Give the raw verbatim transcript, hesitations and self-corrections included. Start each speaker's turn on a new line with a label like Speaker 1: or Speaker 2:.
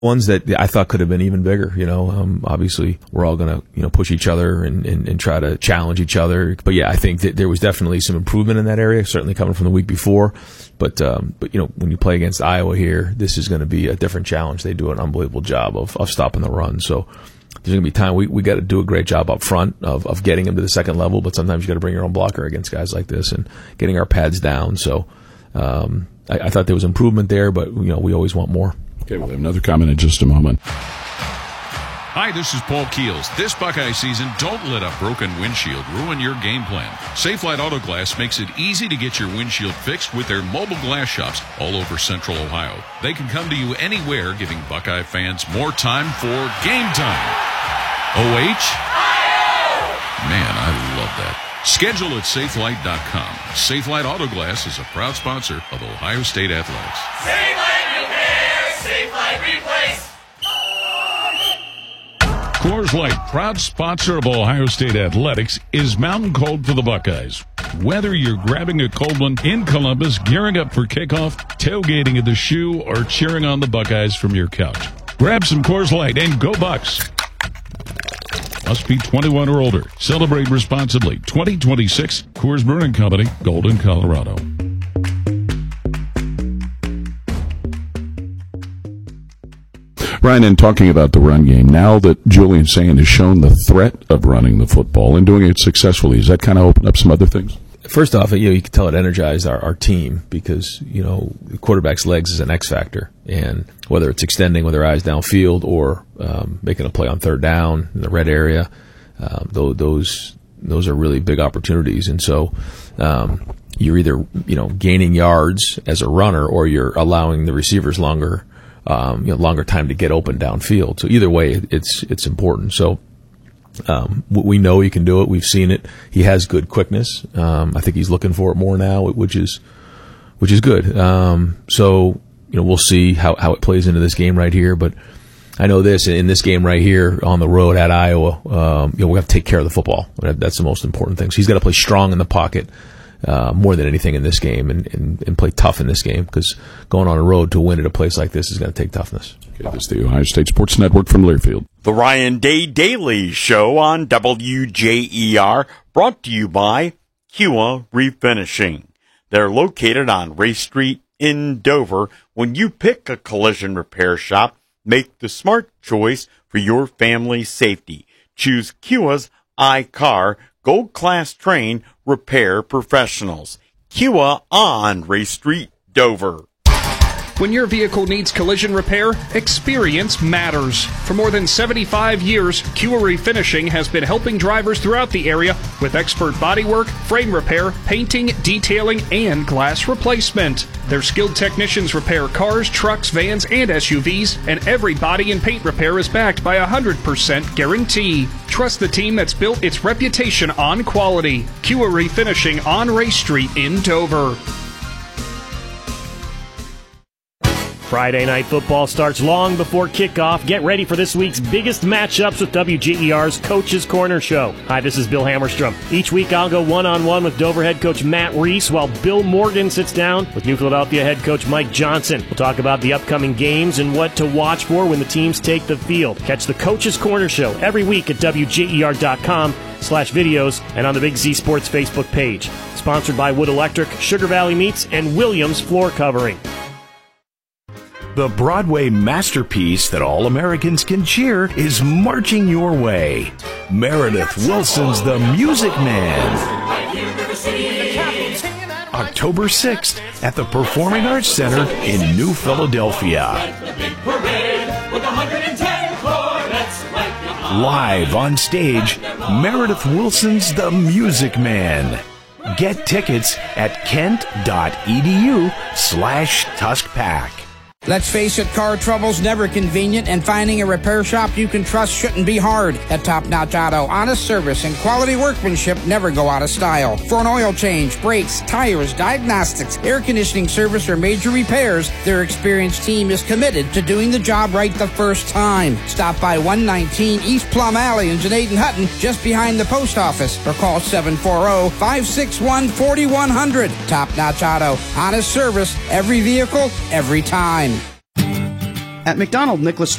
Speaker 1: Ones that I thought could have been even bigger, you know. Um, obviously, we're all going to, you know, push each other and, and, and try to challenge each other. But yeah, I think that there was definitely some improvement in that area, certainly coming from the week before. But, um, but you know, when you play against Iowa here, this is going to be a different challenge. They do an unbelievable job of, of stopping the run. So there's going to be time. We we got to do a great job up front of, of getting them to the second level. But sometimes you got to bring your own blocker against guys like this and getting our pads down. So um, I, I thought there was improvement there, but you know, we always want more.
Speaker 2: Okay, we'll have another comment in just a moment.
Speaker 3: Hi, this is Paul Keels. This Buckeye season, don't let a broken windshield ruin your game plan. Safelite Auto Glass makes it easy to get your windshield fixed with their mobile glass shops all over Central Ohio. They can come to you anywhere, giving Buckeye fans more time for game time. O H? Man, I love that. Schedule at safelite dot com. Safelite Auto Glass is a proud sponsor of Ohio State Athletics.
Speaker 4: Safelite Repair, Safelite Replace.
Speaker 3: Coors Light, proud sponsor of Ohio State Athletics, is mountain cold for the Buckeyes. Whether you're grabbing a cold one in Columbus, gearing up for kickoff, tailgating at the Shoe, or cheering on the Buckeyes from your couch, grab some Coors Light and go Bucks. Must be twenty-one or older. Celebrate responsibly. twenty twenty-six Coors Brewing Company, Golden, Colorado.
Speaker 2: Ryan, in talking about the run game, now that Julian Sayin has shown the threat of running the football and doing it successfully, does that kind of open up some other things?
Speaker 1: First off, you know, you can tell it energized our, our team because, you know, the quarterback's legs is an X factor. And whether it's extending with their eyes downfield or um, making a play on third down in the red area, um, those, those those are really big opportunities. And so um, you're either, you know, gaining yards as a runner or you're allowing the receivers longer Um, you know, longer time to get open downfield. So either way, it's it's important. So um, we know he can do it. We've seen it. He has good quickness. Um, I think he's looking for it more now, which is which is good. Um, so you know, we'll see how, how it plays into this game right here. But I know this in this game right here on the road at Iowa. Um, you know, we have to take care of the football. That's the most important thing. So he's got to play strong in the pocket. Uh, more than anything in this game and, and, and play tough in this game because going on a road to win at a place like this is going to take toughness.
Speaker 2: Okay, this is the Ohio State Sports Network from Learfield.
Speaker 5: The Ryan Day Daily Show on W J E R, brought to you by Kua Refinishing. They're located on Race Street in Dover. When you pick a collision repair shop, make the smart choice for your family's safety. Choose Kua's iCar Gold Class Train Repair Professionals. Kua on Race Street, Dover.
Speaker 6: When your vehicle needs collision repair, experience matters. For more than seventy-five years, Kua Refinishing has been helping drivers throughout the area with expert bodywork, frame repair, painting, detailing, and glass replacement. Their skilled technicians repair cars, trucks, vans, and S U Vs, and every body and paint repair is backed by a one hundred percent guarantee. Trust the team that's built its reputation on quality. Kua Refinishing on Race Street in Dover.
Speaker 7: Friday Night Football starts long before kickoff. Get ready for this week's biggest matchups with W J E R's Coach's Corner Show. Hi, this is Bill Hammerstrom. Each week I'll go one-on-one with Dover head coach Matt Reese while Bill Morgan sits down with New Philadelphia head coach Mike Johnson. We'll talk about the upcoming games and what to watch for when the teams take the field. Catch the Coach's Corner Show every week at W J E R dot com slash videos and on the Big Z Sports Facebook page. Sponsored by Wood Electric, Sugar Valley Meats, and Williams Floor Covering.
Speaker 8: The Broadway masterpiece that all Americans can cheer is marching your way. Meredith Wilson's The Music Man. October sixth at the Performing Arts Center in New Philadelphia. Live on stage, Meredith Wilson's The Music Man. Get tickets at kent.edu slash tuskpack.
Speaker 9: Let's face it, car trouble's never convenient, and finding a repair shop you can trust shouldn't be hard. At Top Notch Auto, honest service and quality workmanship never go out of style. For an oil change, brakes, tires, diagnostics, air conditioning service, or major repairs, their experienced team is committed to doing the job right the first time. Stop by one nineteen East Plum Alley in Janaden Hutton, just behind the post office, or call seven four zero, five six one, four one zero zero. Top Notch Auto, honest service, every vehicle, every time.
Speaker 10: At McDonald Nicholas